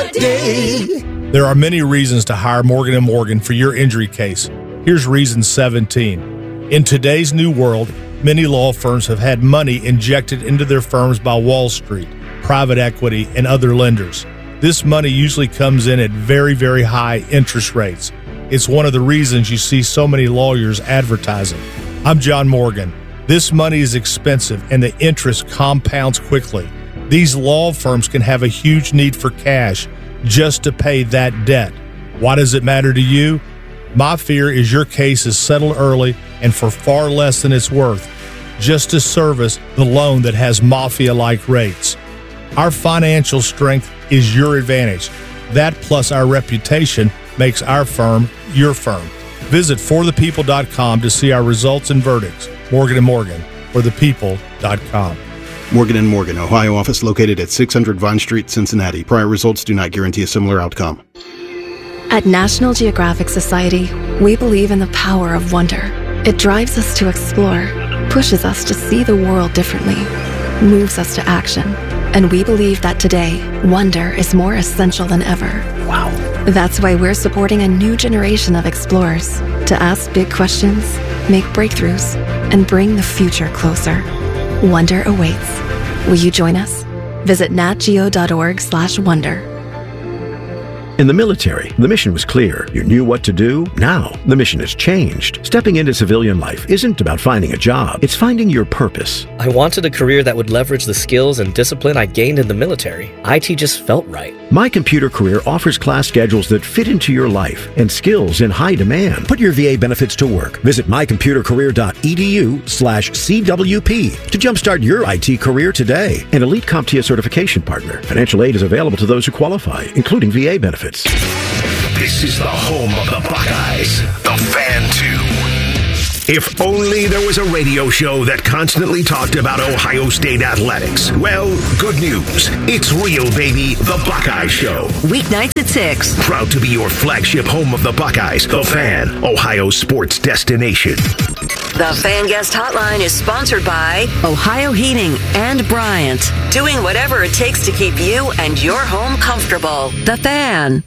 a day. There are many reasons to hire Morgan & Morgan for your injury case. Here's reason 17. In today's new world, many law firms have had money injected into their firms by Wall Street, private equity, and other lenders. This money usually comes in at very, very high interest rates. It's one of the reasons you see so many lawyers advertising. I'm John Morgan. This money is expensive and the interest compounds quickly. These law firms can have a huge need for cash just to pay that debt. Why does it matter to you? My fear is your case is settled early and for far less than it's worth, just to service the loan that has mafia-like rates. Our financial strength is your advantage. That plus our reputation makes our firm your firm. Visit forthepeople.com to see our results and verdicts. Morgan & Morgan, forthepeople.com. Morgan & Morgan, Ohio office located at 600 Vine Street, Cincinnati. Prior results do not guarantee a similar outcome. At National Geographic Society, we believe in the power of wonder. It drives us to explore, pushes us to see the world differently, moves us to action. And we believe that today, wonder is more essential than ever. Wow. That's why we're supporting a new generation of explorers to ask big questions, make breakthroughs, and bring the future closer. Wonder awaits. Will you join us? Visit natgeo.org/wonder. In the military, the mission was clear. You knew what to do. Now, the mission has changed. Stepping into civilian life isn't about finding a job. It's finding your purpose. I wanted a career that would leverage the skills and discipline I gained in the military. IT just felt right. My Computer Career offers class schedules that fit into your life and skills in high demand. Put your VA benefits to work. Visit mycomputercareer.edu/CWP to jumpstart your IT career today. An elite CompTIA certification partner. Financial aid is available to those who qualify, including VA benefits. This is the home of the Buckeyes, the Fan 2. If only there was a radio show that constantly talked about Ohio State athletics. Well, good news. It's real, baby. The Buckeye Show. Weeknights at 6. Proud to be your flagship home of the Buckeyes, the Fan, Ohio sports destination. The Fan Guest Hotline is sponsored by Ohio Heating and Bryant. Doing whatever it takes to keep you and your home comfortable. The Fan.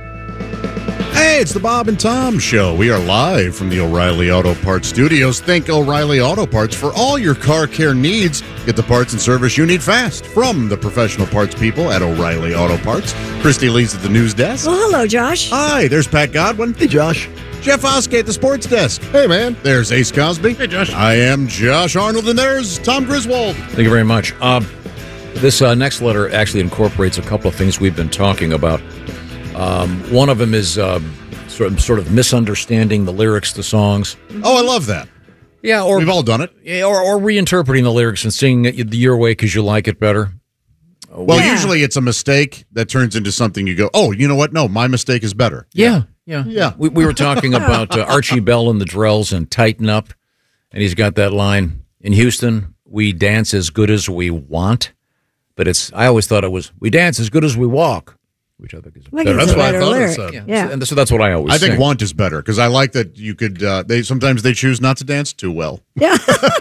Hey, it's the Bob and Tom Show. We are live from the O'Reilly Auto Parts Studios. Think O'Reilly Auto Parts for all your car care needs. Get the parts and service you need fast from the professional parts people at O'Reilly Auto Parts. Christy Lee's at the news desk. Well, hello, Josh. Hi, there's Pat Godwin. Hey, Josh. Jeff Oskey at the sports desk. Hey, man. There's Ace Cosby. Hey, Josh. I am Josh Arnold, and there's Tom Griswold. Thank you very much. This next letter actually incorporates a couple of things we've been talking about. One of them is sort of misunderstanding the lyrics to songs. Oh, I love that. Yeah, or we've all done it. Yeah, or reinterpreting the lyrics and singing it your way because you like it better. Well, usually it's a mistake that turns into something you go, oh, you know what? No, my mistake is better. Yeah. We were talking about Archie Bell and the Drells and Tighten Up, and he's got that line, in Houston, we dance as good as we want, but I always thought it was, we dance as good as we walk, which I think is better. That's what I thought it said. Yeah. And so that's what I always think sing. want is better, because I like that you could, sometimes they choose not to dance too well. Yeah.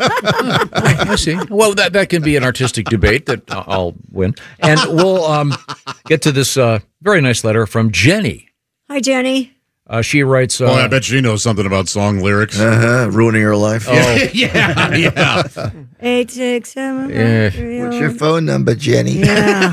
I see. Well, that can be an artistic debate that I'll win. And we'll get to this very nice letter from Jenny. Hi, Jenny. She writes... Boy, I bet she knows something about song lyrics. Ruining her life. Oh. Yeah. 867. What's your phone number, Jenny? Yeah.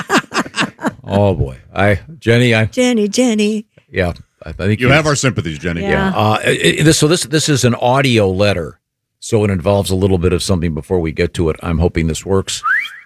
Oh, boy. Jenny. Jenny. Yeah. I think you have our sympathies, Jenny. Yeah. This is an audio letter, so it involves a little bit of something before we get to it. I'm hoping this works.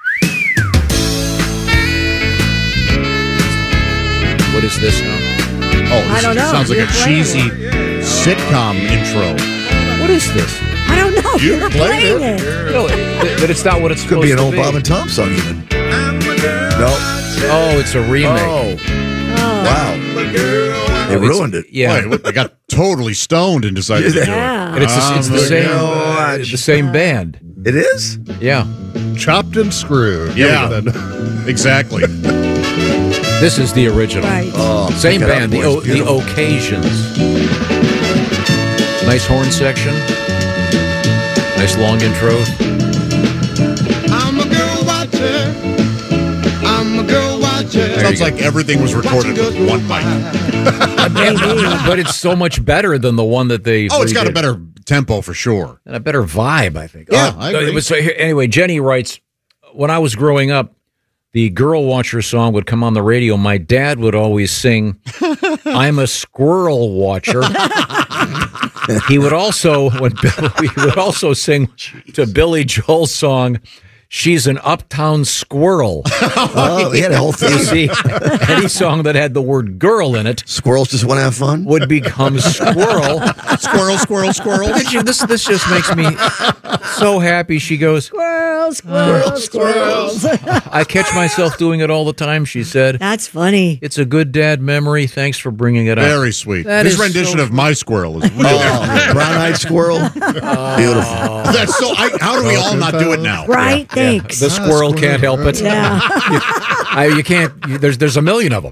What is this now? Oh, I don't know. Sounds like a cheesy sitcom intro. What is this? I don't know. You're playing it. No, but it's not what it's supposed to be. Could be an old Bob and Tom song even. No. Oh, it's a remake. Oh. Wow. They ruined it. Yeah. Boy, they got totally stoned and decided to do it. And it's the same band. It is? Yeah. Chopped and screwed. Yeah. Exactly. This is the original. Right. Oh, same band, the Occasions. Nice horn section. Nice long intro. I'm a girl watcher. I'm a girl watcher. Sounds like everything was recorded with one mic. But it's so much better than the one that they. Oh, it's got a redid. better tempo for sure. And a better vibe, I think. Yeah, I agree. Anyway, Jenny writes, when I was growing up, the Girl Watcher song would come on the radio. My dad would always sing, I'm a squirrel watcher. He would also sing to Billy Joel's song, She's an Uptown Squirrel. Oh, he had a whole thing. You see, any song that had the word girl in it. Squirrels just want to have fun? Would become squirrel. Squirrel, squirrel, squirrel. This just makes me so happy. She goes, Squirrels. I catch myself doing it all the time, she said. That's funny. It's a good dad memory. Thanks for bringing it up. Very sweet. That His is rendition so of My Squirrel is really brown-eyed squirrel. Beautiful. That's so. How do we all not do it now? Right? Yeah. Thanks. The squirrel can't help it. Yeah. You can't. There's a million of them.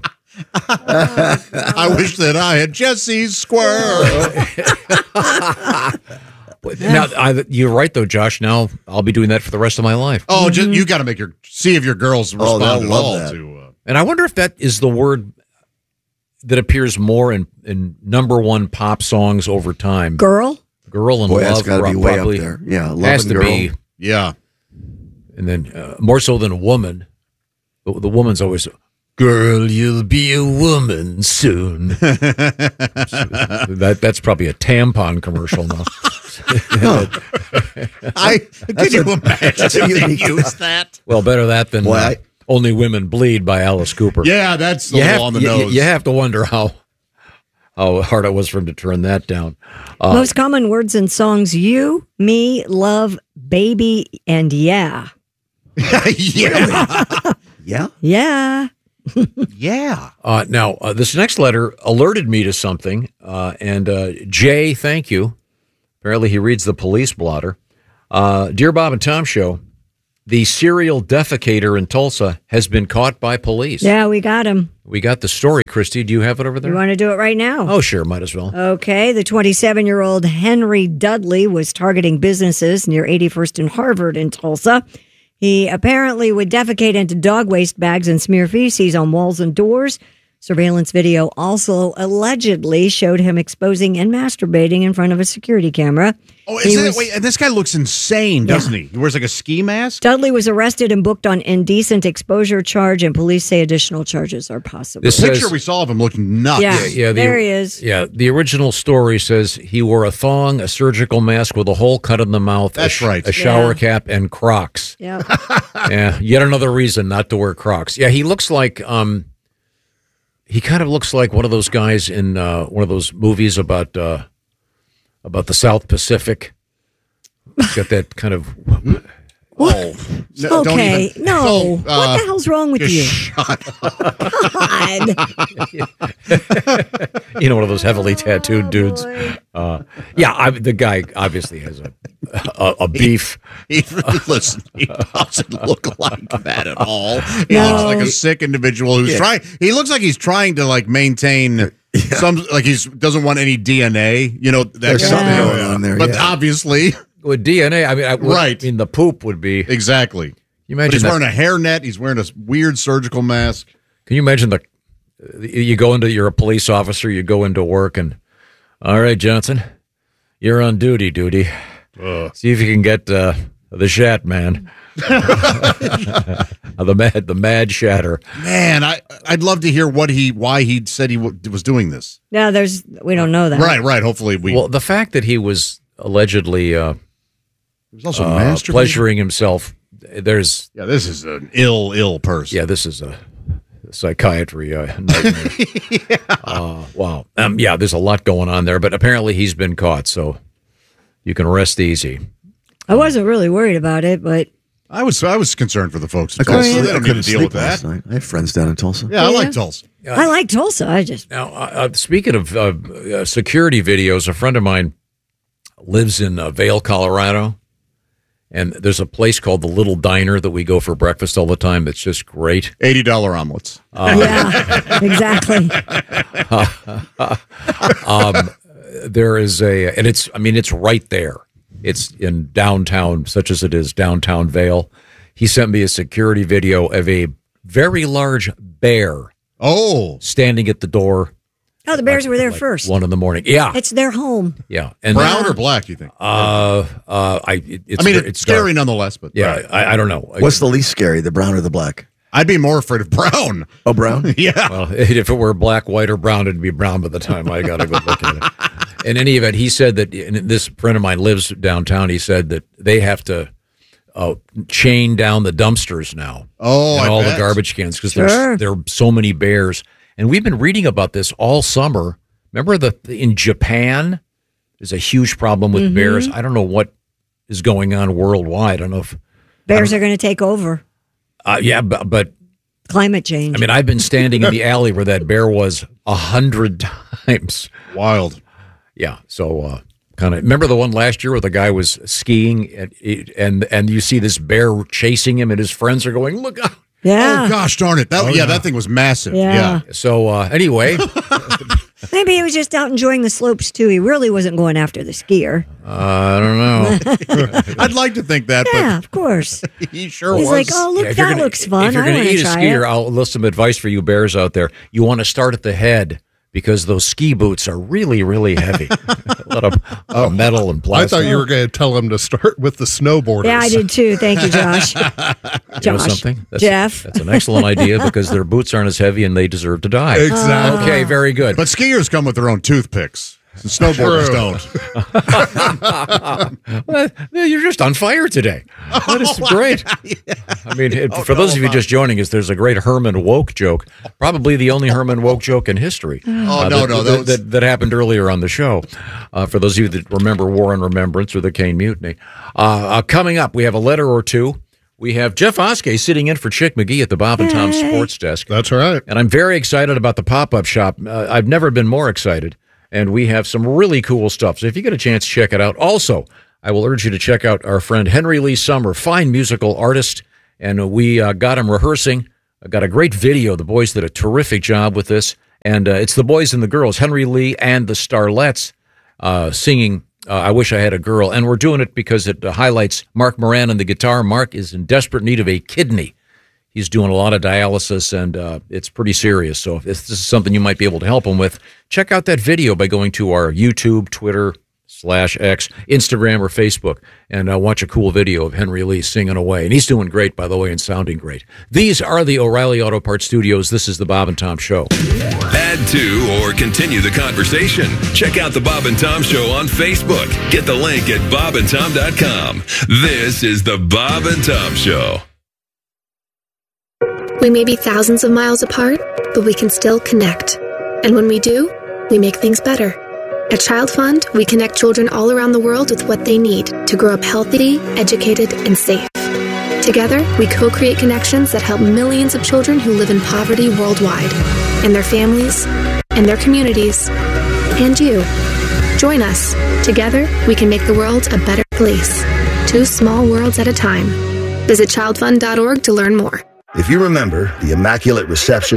I wish that I had Jesse's squirrel. Now, you're right, though, Josh. Now I'll be doing that for the rest of my life. Oh, you got to make see if your girls respond at all to. And I wonder if that is the word that appears more in number one pop songs over time. Girl and Boy, love. that's got to be way up probably there. Yeah, love has and to girl. be. Yeah. And then more so than a woman. The woman's always, girl, you'll be a woman soon. That's probably a tampon commercial now. Could you imagine if they used that? Well, better that than Only Women Bleed by Alice Cooper. Yeah, that's a little on the nose. You have to wonder how hard it was for him to turn that down. Most common words in songs: you, me, love, baby, and yeah. Yeah. Yeah? Yeah. Yeah. Now, this next letter alerted me to something. And Jay, thank you. Apparently he reads the police blotter. Dear Bob and Tom Show, the serial defecator in Tulsa has been caught by police. Yeah, we got him. We got the story. Christy, do you have it over there? You want to do it right now? Oh, sure. Might as well. Okay. The 27-year-old Henry Dudley was targeting businesses near 81st and Harvard in Tulsa. He apparently would defecate into dog waste bags and smear feces on walls and doors. Surveillance video also allegedly showed him exposing and masturbating in front of a security camera. Oh, and this guy looks insane, doesn't he? He wears like a ski mask? Dudley was arrested and booked on indecent exposure charge, and police say additional charges are possible. The picture we saw of him looking nuts. Yeah, there he is. Yeah, the original story says he wore a thong, a surgical mask with a hole cut in the mouth, That's right. a shower cap, and Crocs. Yeah. Yeah, yet another reason not to wear Crocs. Yeah, he looks like he kind of looks like one of those guys in one of those movies about the South Pacific. He's got that kind of. Okay, no. What the hell's wrong with you? God. You know, one of those heavily tattooed dudes. The guy obviously has a beef. Listen, he doesn't look like that at all. He looks like a sick individual who's trying. He looks like he's trying to maintain some, like he doesn't want any DNA. You know, There's something going on there. But obviously, with DNA, I mean, the poop would be exactly. You imagine but he's wearing a hairnet. He's wearing a weird surgical mask. Can you imagine you're a police officer, you go into work and, all right, Johnson, you're on duty. See if you can get the Shat Man. the mad shatter. Man, I'd love to hear why he said he was doing this. No, we don't know that. Right. Hopefully Well, the fact that he was allegedly he was also masturbating, pleasuring himself. This is an ill person. Yeah, this is a psychiatry nightmare. Wow. There's a lot going on there, but apparently he's been caught, so you can rest easy. I wasn't really worried about it, but I was concerned for the folks in Tulsa. They don't need to deal with that. I have friends down in Tulsa. Yeah, I like Tulsa. I like Tulsa. I just now speaking of security videos, a friend of mine lives in Vail, Colorado. And there's a place called the Little Diner that we go for breakfast all the time. That's just great. $80 omelets. Yeah, exactly. There is it's right there. It's in downtown, such as it is downtown Vail. He sent me a security video of a very large bear. Oh, standing at the door. Oh, the bears were there first. 1 a.m. Yeah, it's their home. Yeah, and brown or black? You think? It's scary dark. nonetheless. But yeah, right. I don't know. What's the least scary, the brown or the black? I'd be more afraid of brown. Oh, brown? Yeah. Well, if it were black, white, or brown, it'd be brown by the time I got a good look at it. In any event, he said that, and this friend of mine lives downtown, he said that they have to chain down the dumpsters now. Oh, and I all bet. the garbage cans because Sure. there are so many bears. And we've been reading about this all summer. Remember in Japan, there's a huge problem with bears. I don't know what is going on worldwide. I don't know if bears are going to take over. Yeah, but climate change. I mean, I've been standing in the alley where that bear was 100 times. Wild. Yeah. So kind of remember the one last year where the guy was skiing and you see this bear chasing him and his friends are going, look out. Yeah. Oh, gosh darn it. That thing was massive. Yeah. So anyway. Maybe he was just out enjoying the slopes, too. He really wasn't going after the skier. I don't know. I'd like to think that, Yeah, of course. but he sure He's was. like, oh, look, if you're that gonna- looks fun. If you're I going to want eat to a try skier, it. I'll list some advice for you bears out there. You want to start at the head because those ski boots are really, really heavy. a lot of metal and I plastic. thought you were going to tell him to start with the snowboarders. Yeah, I did, too. Thank you, Josh. You know something? Jeff. That's an excellent idea because their boots aren't as heavy and they deserve to die. Exactly. Okay, very good. But skiers come with their own toothpicks. And snowboarders don't. Well, you're just on fire today. That is great. I mean, for those of you just joining us, there's a great Herman Woke joke, probably the only Herman Woke joke in history. That happened earlier on the show. For those of you that remember War and Remembrance or the Kane Mutiny. Coming up, we have a letter or two. We have Jeff Oskey sitting in for Chick McGee at the Bob and Tom Sports Desk. That's right. And I'm very excited about the pop-up shop. I've never been more excited. And we have some really cool stuff. So if you get a chance, check it out. Also, I will urge you to check out our friend Henry Lee Summer, fine musical artist. And we got him rehearsing. I got a great video. The boys did a terrific job with this. And it's the boys and the girls, Henry Lee and the Starlettes, singing I Wish I Had a Girl. And we're doing it because it highlights Mark Moran on the guitar. Mark is in desperate need of a kidney. He's doing a lot of dialysis, and it's pretty serious. So if this is something you might be able to help him with, check out that video by going to our YouTube, Twitter, /X, Instagram, or Facebook, and watch a cool video of Henry Lee singing away. And he's doing great, by the way, and sounding great. These are the O'Reilly Auto Parts Studios. This is the Bob and Tom Show. Add to or continue the conversation. Check out the Bob and Tom Show on Facebook. Get the link at bobandtom.com. This is the Bob and Tom Show. We may be thousands of miles apart, but we can still connect. And when we do, we make things better. At Child Fund, we connect children all around the world with what they need to grow up healthy, educated, and safe. Together, we co-create connections that help millions of children who live in poverty worldwide, and their families, and their communities, and you. Join us. Together, we can make the world a better place. 2 small worlds at a time. Visit childfund.org to learn more. If you remember the Immaculate Reception,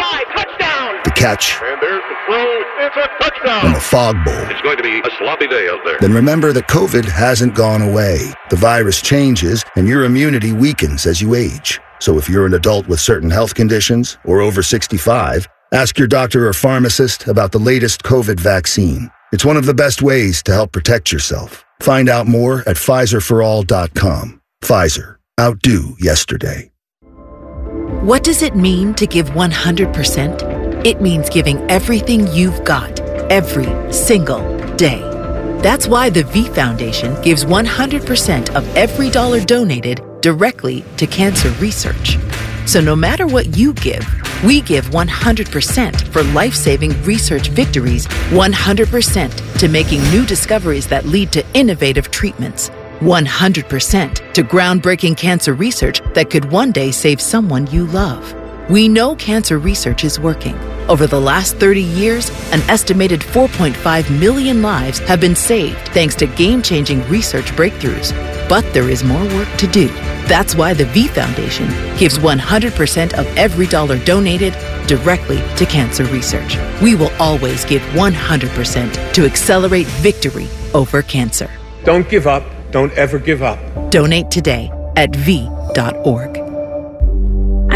the catch, And there's the throw. It's a touchdown. and the Fog Bowl, It's going to be a sloppy day out there. then remember that COVID hasn't gone away. The virus changes and your immunity weakens as you age. So if you're an adult with certain health conditions or over 65, ask your doctor or pharmacist about the latest COVID vaccine. It's one of the best ways to help protect yourself. Find out more at PfizerForAll.com. Pfizer. Outdo yesterday. What does it mean to give 100%? It means giving everything you've got, every single day. That's why the V Foundation gives 100% of every dollar donated directly to cancer research. So no matter what you give, we give 100% for life-saving research victories, 100% to making new discoveries that lead to innovative treatments, 100% to groundbreaking cancer research that could one day save someone you love. We know cancer research is working. Over the last 30 years, an estimated 4.5 million lives have been saved thanks to game-changing research breakthroughs. But there is more work to do. That's why the V Foundation gives 100% of every dollar donated directly to cancer research. We will always give 100% to accelerate victory over cancer. Don't give up. Don't ever give up. Donate today at V.org.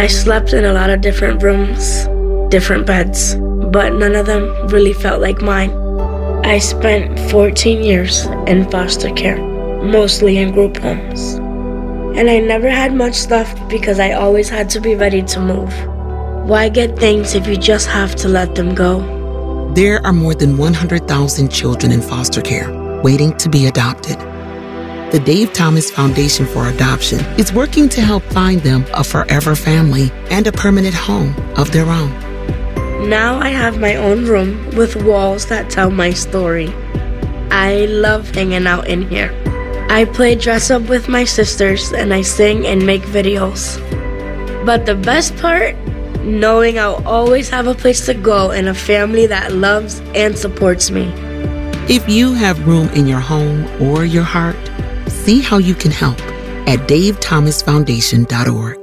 I slept in a lot of different rooms, different beds, but none of them really felt like mine. I spent 14 years in foster care, mostly in group homes. And I never had much left because I always had to be ready to move. Why get things if you just have to let them go? There are more than 100,000 children in foster care waiting to be adopted. The Dave Thomas Foundation for Adoption is working to help find them a forever family and a permanent home of their own. Now I have my own room with walls that tell my story. I love hanging out in here. I play dress up with my sisters and I sing and make videos. But the best part? Knowing I'll always have a place to go and a family that loves and supports me. If you have room in your home or your heart, see how you can help at davethomasfoundation.org.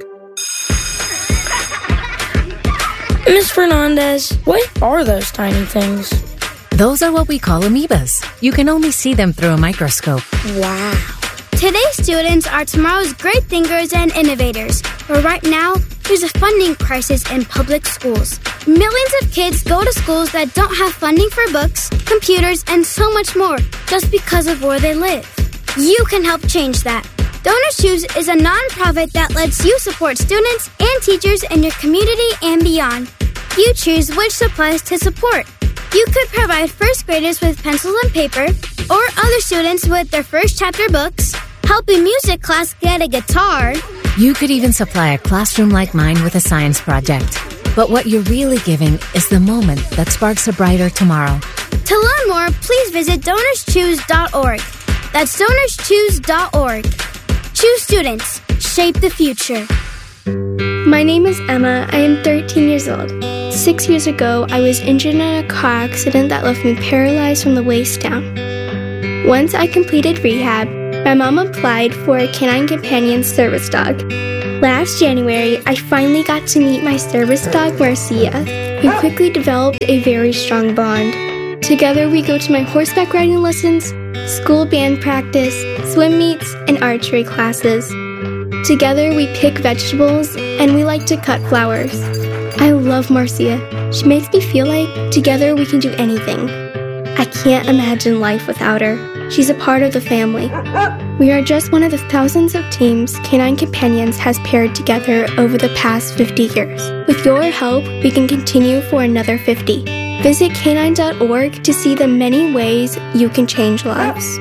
Miss Fernandez, what are those tiny things? Those are what we call amoebas. You can only see them through a microscope. Wow. Today's students are tomorrow's great thinkers and innovators. But right now, there's a funding crisis in public schools. Millions of kids go to schools that don't have funding for books, computers, and so much more just because of where they live. You can help change that. Donors Choose is a nonprofit that lets you support students and teachers in your community and beyond. You choose which supplies to support. You could provide first graders with pencils and paper, or other students with their first chapter books, help a music class get a guitar. You could even supply a classroom like mine with a science project. But what you're really giving is the moment that sparks a brighter tomorrow. To learn more, please visit DonorsChoose.org. That's DonorsChoose.org. Choose students. Shape the future. My name is Emma. I am 13 years old. 6 years ago, I was injured in a car accident that left me paralyzed from the waist down. Once I completed rehab, my mom applied for a Canine Companion service dog. Last January, I finally got to meet my service dog, Marcia. We quickly developed a very strong bond. Together, we go to my horseback riding lessons, school band practice, swim meets, and archery classes. Together, we pick vegetables, and we like to cut flowers. I love Marcia. She makes me feel like together we can do anything. I can't imagine life without her. She's a part of the family. We are just one of the thousands of teams Canine Companions has paired together over the past 50 years. With your help, we can continue for another 50. Visit canine.org to see the many ways you can change lives.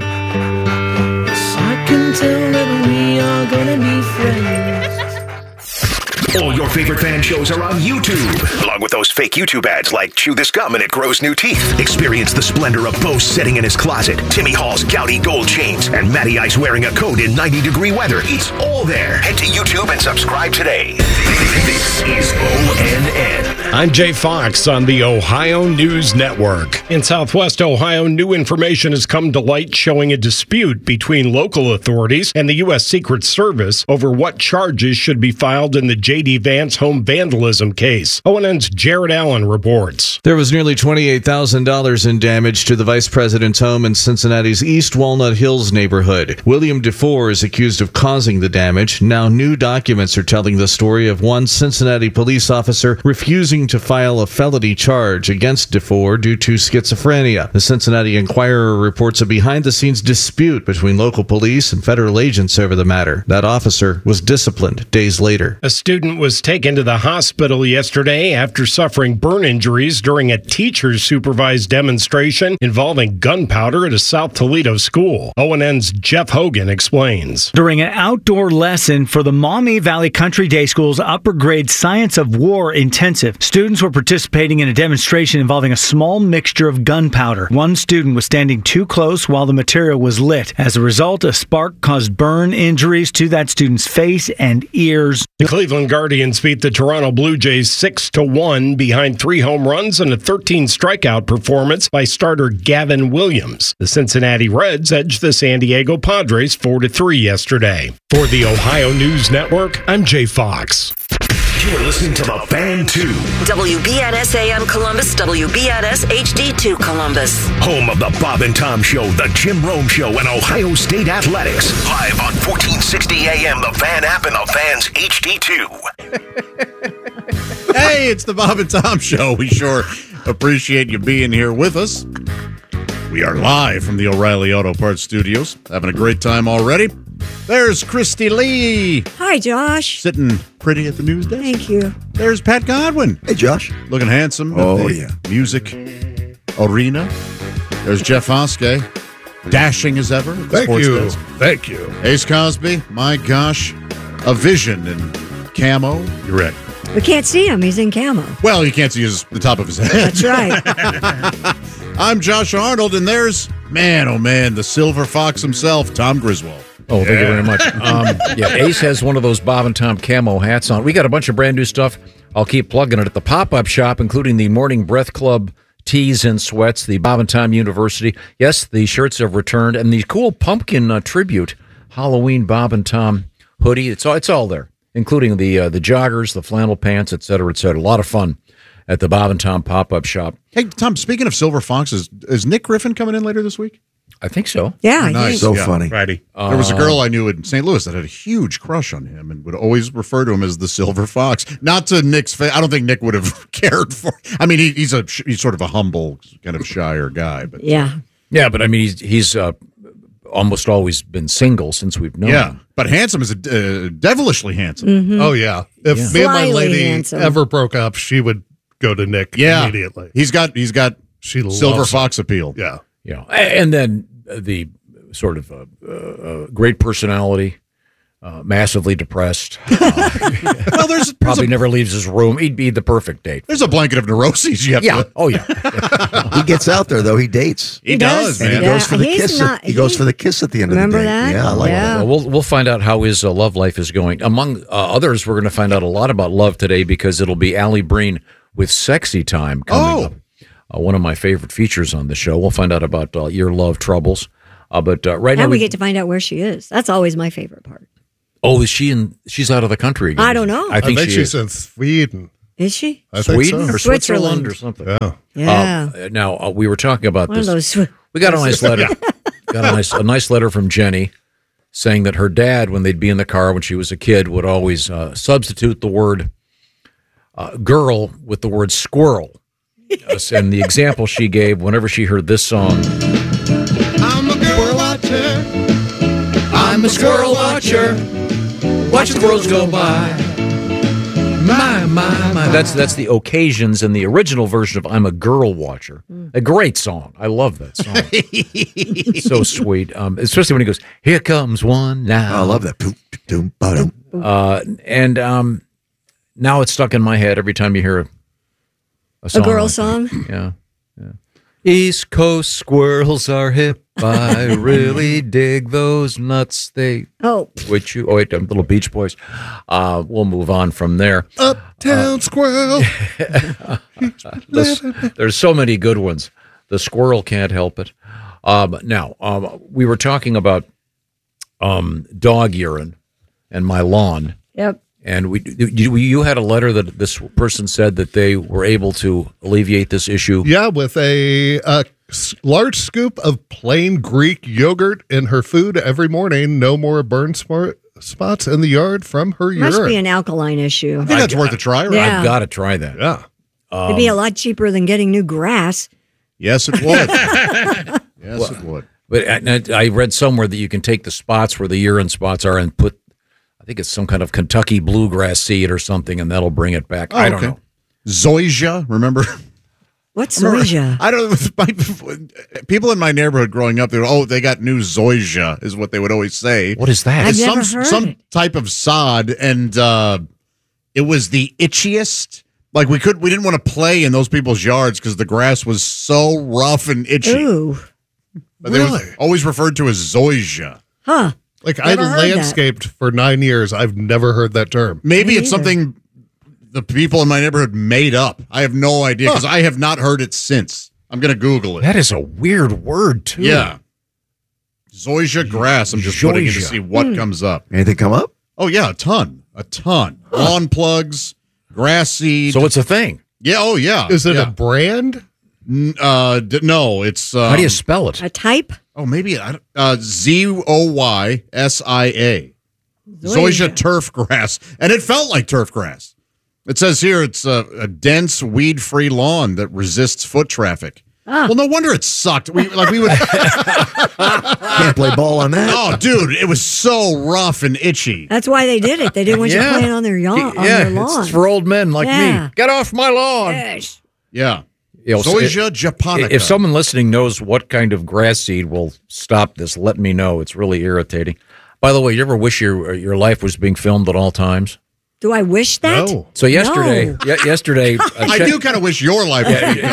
I can tell that we are gonna be friends. All your favorite fan shows are on YouTube, along with those fake YouTube ads like Chew This Gum and It Grows New Teeth. Experience the splendor of Bo sitting in his closet, Timmy Hall's gouty gold chains, and Matty Ice wearing a coat in 90-degree weather. It's all there. Head to YouTube and subscribe today. This is ONN. I'm Jay Fox on the Ohio News Network. In Southwest Ohio, new information has come to light showing a dispute between local authorities and the U.S. Secret Service over what charges should be filed in the J.D. Vance home vandalism case. ONN's Jared Allen reports. There was nearly $28,000 in damage to the vice president's home in Cincinnati's East Walnut Hills neighborhood. William DeFore is accused of causing the damage. Now new documents are telling the story of one Cincinnati police officer refusing to file a felony charge against DeFore due to schizophrenia. The Cincinnati Enquirer reports a behind-the-scenes dispute between local police and federal agents over the matter. That officer was disciplined days later. A student was taken to the hospital yesterday after suffering burn injuries during a teacher-supervised demonstration involving gunpowder at a South Toledo school. ONN's Jeff Hogan explains. During an outdoor lesson for the Maumee Valley Country Day School's upper grade Science of War intensive, students were participating in a demonstration involving a small mixture of gunpowder. One student was standing too close while the material was lit. As a result, a spark caused burn injuries to that student's face and ears. The Cleveland Guardians beat the Toronto Blue Jays 6-1 behind 3 home runs and a 13 strikeout performance by starter Gavin Williams. The Cincinnati Reds edged the San Diego Padres 4-3 yesterday. For the Ohio News Network, I'm Jay Fox. You're listening to The Fan 2. WBNS AM Columbus, WBNS HD2 Columbus. Home of the Bob and Tom Show, the Jim Rome Show, and Ohio State Athletics. Live on 1460 AM, the Fan app, and the Fan's HD2. Hey, it's the Bob and Tom Show. We sure appreciate you being here with us. We are live from the O'Reilly Auto Parts Studios. Having a great time already. There's Christy Lee. Hi, Josh. Sitting pretty at the news desk. Thank you. There's Pat Godwin. Hey, Josh. Looking handsome. Oh, at the yeah. Music arena. There's Jeff Hoske. Dashing as ever. at the Thank sports you. desk. Thank you. Ace Cosby. My gosh. A vision in camo. You're right. We can't see him. He's in camo. Well, you can't see the top of his head. That's right. I'm Josh Arnold, and there's, man, oh man, the silver fox himself, Tom Griswold. Oh, thank you very much. Ace has one of those Bob and Tom camo hats on. We got a bunch of brand new stuff. I'll keep plugging it at the pop-up shop, including the Morning Breath Club tees and sweats, the Bob and Tom University. Yes, the shirts have returned, and the cool pumpkin tribute Halloween Bob and Tom hoodie. It's all there, including the joggers, the flannel pants, et cetera, et cetera. A lot of fun at the Bob and Tom pop-up shop. Hey, Tom, speaking of silver foxes, is Nick Griffin coming in later this week? I think so. Yeah, nice. So funny. Righty. There was a girl I knew in St. Louis that had a huge crush on him and would always refer to him as the Silver Fox. Not to Nick's face. I don't think Nick would have cared for. I mean, he's sort of a humble, kind of shyer guy. But yeah, but I mean, he's almost always been single since we've known him. But handsome is devilishly handsome. Mm-hmm. Oh, yeah. If me and my Slyly lady handsome. ever broke up, she would go to Nick immediately. He's got She loves Silver him. Fox appeal. Yeah. Yeah, and then the sort of great personality, massively depressed. Well, there's probably never leaves his room. He'd be the perfect date. There's a blanket of neuroses you have to. Oh, yeah. He gets out there, though. He dates. He does, And man. he goes for the He's kiss. not- He goes for the kiss at the end of the Remember day. that? Yeah, I like Yeah. that. Well, we'll find out how his love life is going. Among others, we're going to find out a lot about love today because it'll be Allie Breen with Sexy Time coming up. One of my favorite features on the show. We'll find out about your love troubles. But right now and we get to find out where she is. That's always my favorite part. Oh, is she in? She's out of the country again. I don't know. I think she's is. in Sweden. Is she? I think Sweden so. or Switzerland or something. Yeah. Yeah. Now we were talking about One of this. those. We got a nice letter. Got a nice letter from Jenny saying that her dad, when they'd be in the car when she was a kid, would always substitute the word girl with the word squirrel. And the example she gave whenever she heard this song. I'm a girl watcher. I'm a squirrel watcher. Watch the squirrels go by. My. That's the occasions in the original version of I'm a Girl Watcher. A great song. I love that song. So sweet. Especially when he goes, here comes one now. I love that. Now it's stuck in my head every time you hear a song. A girl like song? that. Yeah. East Coast squirrels are hip. I really dig those nuts. They with you. Oh wait, little Beach Boys. We'll move on from there. Uptown squirrel. There's so many good ones. The squirrel can't help it. Now we were talking about dog urine and my lawn. Yep. And you had a letter that this person said that they were able to alleviate this issue. Yeah, with a large scoop of plain Greek yogurt in her food every morning. No more burn spots in the yard from her urine. Must be an alkaline issue. I think that's worth a try, right? Yeah. I've got to try that. Yeah. It'd be a lot cheaper than getting new grass. Yes, it would. Yes, it would. But I read somewhere that you can take the spots where the urine spots are and put, I think it's some kind of Kentucky bluegrass seed or something, and that'll bring it back. I don't know. Zoysia, remember? What's Zoysia? I don't know. People in my neighborhood growing up, they got new Zoysia, is what they would always say. What is that? I've never heard some it. type of sod, and it was the itchiest. Like we didn't want to play in those people's yards because the grass was so rough and itchy. Ooh. But they was always referred to as Zoysia. Huh. Like I Never heard landscaped for 9 years. I've never heard that term. Maybe Me it's either. something the people in my neighborhood made up. I have no idea because I have not heard it since. I'm going to Google it. That is a weird word, too. Yeah. Zoysia grass. I'm just putting in to Zoysia. see what comes up. Anything come up? Oh, yeah, a ton. Lawn plugs, grass seed. So it's a thing. Yeah. Oh, yeah. Is it yeah. a brand? No, it's. How do you spell it? A type? Oh, maybe ZOYSIA. Zoysia turf grass, and it felt like turf grass. It says here it's a dense, weed-free lawn that resists foot traffic. Well, no wonder it sucked. We would can't play ball on that. Oh, dude, it was so rough and itchy. That's why they did it. They didn't want you playing on their their lawn. It's for old men like me. Get off my lawn. Yes. Yeah. Zoysia japonica. If someone listening knows what kind of grass seed will stop this, let me know. It's really irritating. By the way, you ever wish your life was being filmed at all times? Do I wish that? No. So yesterday, I do kind of wish your life.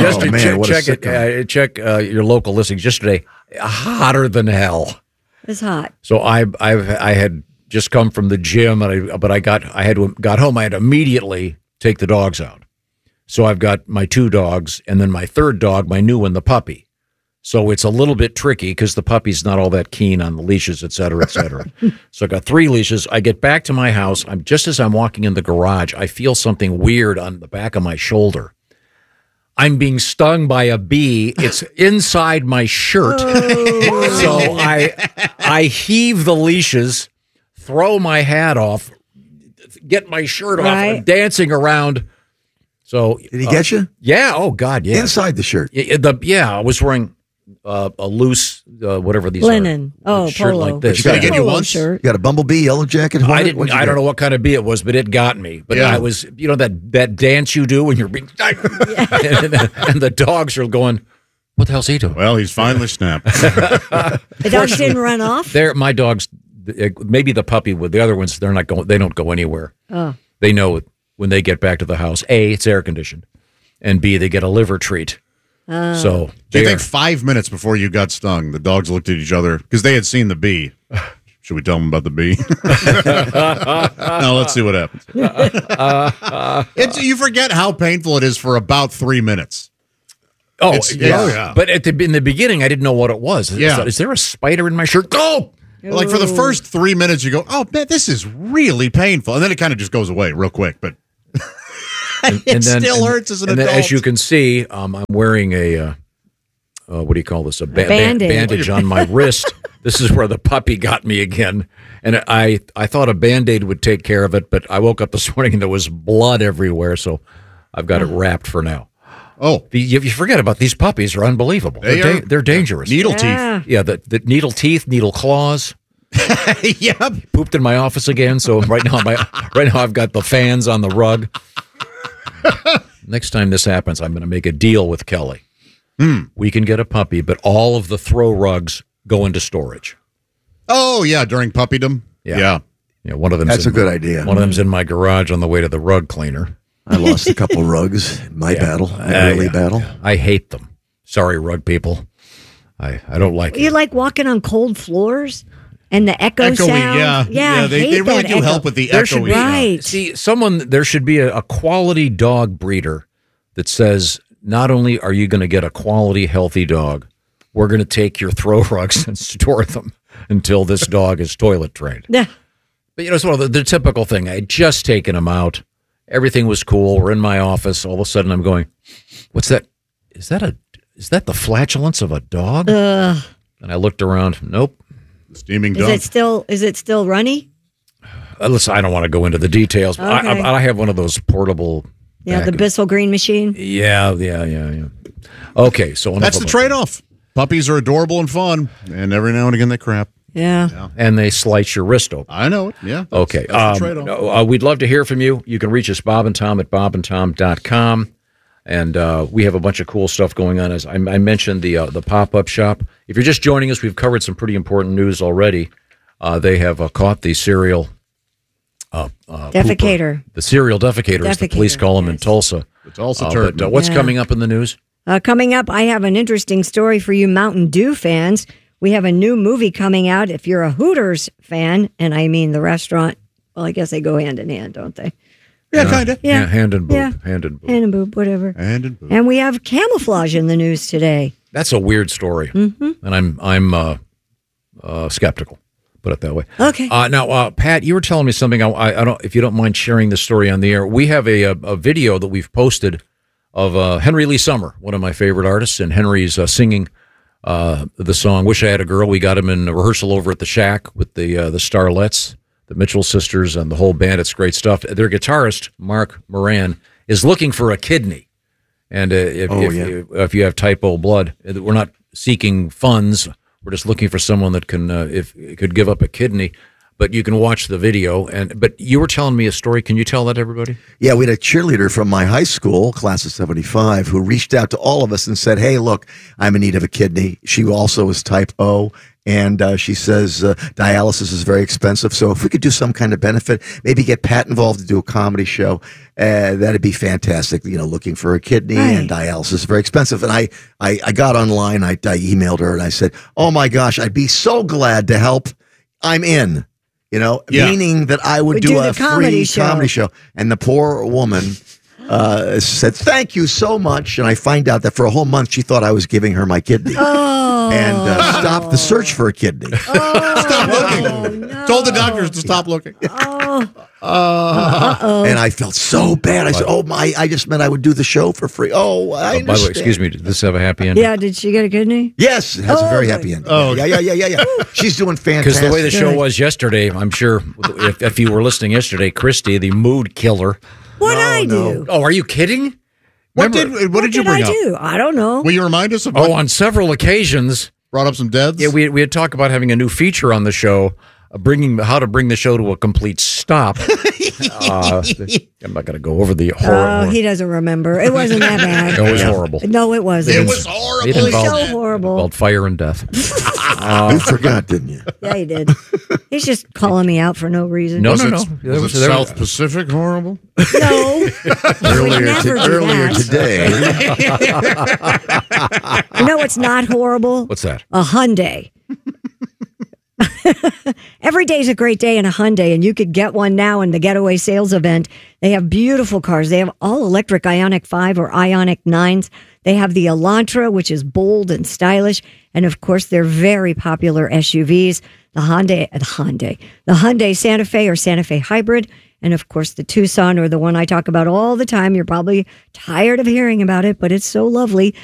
Check your local listings. Yesterday, hotter than hell. It's hot. So I had just come from the gym, but I got home. I had to immediately take the dogs out. So I've got my 2 dogs, and then my 3rd dog, my new one, the puppy. So it's a little bit tricky because the puppy's not all that keen on the leashes, et cetera, et cetera. So I got 3 leashes. I get back to my house. Just as I'm walking in the garage, I feel something weird on the back of my shoulder. I'm being stung by a bee. It's inside my shirt. Oh. So I heave the leashes, throw my hat off, get my shirt off, and dancing around. So did he get you? Yeah. Oh God. Yeah. Inside the shirt. I was wearing a loose whatever these linen. shirt polo. like this. You got to get you once. You got a bumblebee yellow jacket. I didn't. I don't know what kind of bee it was, but it got me. But I was, that dance you do when you're being, and the dogs are going, what the hell's he doing? Well, he's finally snapped. The dogs didn't run off. My dogs, maybe the puppy would. The other ones, they're not going. They don't go anywhere. Oh. They know when they get back to the house. A, it's air conditioned, and B, they get a liver treat. So do you think 5 minutes before you got stung, the dogs looked at each other because they had seen the bee? Should we tell them about the bee? No, let's see what happens. You forget how painful it is for about 3 minutes. Oh, yeah. But in the beginning, I didn't know what it was. Yeah. Is there a spider in my shirt? Go! Like for the first 3 minutes, you go, oh, man, this is really painful. And then it kind of just goes away real quick. But it still hurts as an adult. Then, as you can see, I'm wearing a, what do you call this? A bandage on my wrist. This is where the puppy got me again. And I thought a Band-Aid would take care of it, but I woke up this morning and there was blood everywhere. So I've got it wrapped for now. Oh, you forget about these puppies are unbelievable. They're dangerous. Needle teeth. Yeah, the needle teeth, needle claws. Yeah, pooped in my office again. So right now I've got the fans on the rug. Next time this happens, I'm going to make a deal with Kelly. We can get a puppy, but all of the throw rugs go into storage. Oh yeah, during puppydom. Yeah. One of them. That's a good idea. One of them's in my garage on the way to the rug cleaner. I lost a couple rugs in my battle, battle. I hate them. Sorry, rug people. I don't like it. You like walking on cold floors and the echoey sound? Yeah. They really do help with the echoey. Right. See, there should be a quality dog breeder that says, not only are you going to get a quality, healthy dog, we're going to take your throw rugs and store them until this dog is toilet trained. Yeah. But it's one of the typical thing. I had just taken him out. Everything was cool. We're in my office. All of a sudden, I'm going, "What's that? Is that the flatulence of a dog?" And I looked around. Nope. Steaming dog. Is it still runny? Listen, I don't want to go into the details. But Okay. I have one of those portable. Yeah, the Bissell Green machine. Yeah. Okay, so that's the trade-off. Puppies are adorable and fun, and every now and again they crap. Yeah. And they slice your wrist open. I know it. Yeah. Okay. That's the trade-off. We'd love to hear from you. You can reach us, Bob and Tom, at bobandtom.com. And we have a bunch of cool stuff going on. As I mentioned, the pop-up shop. If you're just joining us, we've covered some pretty important news already. They have caught the serial defecator. The serial defecator, as the police call him in Tulsa. The Tulsa turd. But what's coming up in the news? Coming up, I have an interesting story for you Mountain Dew fans. We have a new movie coming out. If you're a Hooters fan, and I mean the restaurant, well, I guess they go hand in hand, don't they? Yeah, kind of. Yeah. Hand and boob. Yeah. Hand and boob. Hand and boob, whatever. Hand and boob. And we have camouflage in the news today. That's a weird story, and I'm skeptical. Put it that way. Okay. Now, Pat, you were telling me something. I don't, if you don't mind sharing the story on the air. We have a video that we've posted of Henry Lee Summer, one of my favorite artists, and Henry's singing the song "Wish I Had a Girl." We got him in rehearsal over at the Shack with the Starlets, the Mitchell sisters, and the whole band. It's great stuff. Their guitarist, Mark Moran, is looking for a kidney. And if you have type O blood, we're not seeking funds. We're just looking for someone that can, if could give up a kidney. But you can watch the video. But you were telling me a story. Can you tell that to everybody? Yeah, we had a cheerleader from my high school, class of 75, who reached out to all of us and said, hey, look, I'm in need of a kidney. She also is type O. And she says dialysis is very expensive. So if we could do some kind of benefit, maybe get Pat involved to do a comedy show, that'd be fantastic. You know, looking for a kidney and dialysis is very expensive. And I got online, I emailed her and I said, oh my gosh, I'd be so glad to help. I'm in, you know, meaning that I would do a free comedy show. And the poor woman said, thank you so much. And I find out that for a whole month, she thought I was giving her my kidney. And stopped the search for a kidney. Stop looking. No. Told the doctors to stop looking. And I felt so bad. I said, oh my, I just meant I would do the show for free. Oh, I understand. By the way, excuse me, did this have a happy ending? Yeah, did she get a kidney? Yes, it has a very happy ending. Oh, yeah. She's doing fantastic. Because the way the show was yesterday, I'm sure if you were listening yesterday, Christy, the mood killer. What'd I do? Oh, are you kidding? What did you bring up? I don't know. Will you remind us of on several occasions. Brought up some deads? Yeah, we had talked about having a new feature on the show, how to bring the show to a complete stop. I'm not going to go over the horror. Oh, he doesn't remember. It wasn't that bad. It was horrible. No, it wasn't. It was horrible. It was so horrible. Involved fire and death. You forgot, didn't you? Yeah, he did. He's just calling me out for no reason. No. Was it South Pacific horrible? No. earlier today. You know what's not horrible? What's that? A Hyundai. Every day's a great day in a Hyundai, and you could get one now in the Getaway Sales Event. They have beautiful cars. They have all-electric Ioniq 5 or Ioniq 9s. They have the Elantra, which is bold and stylish, and of course, they're very popular SUVs. The Hyundai Santa Fe or Santa Fe Hybrid, and of course, the Tucson, or the one I talk about all the time. You're probably tired of hearing about it, but it's so lovely.